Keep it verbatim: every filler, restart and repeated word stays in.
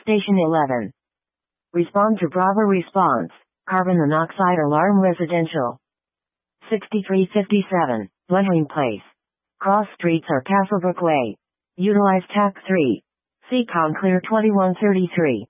Station eleven. Respond to Bravo response. Carbon monoxide alarm residential. sixty-three fifty-seven, Blundering Place. Cross streets are Castlebrook Way. Utilize T A C three. Seacon Clear twenty-one thirty-three.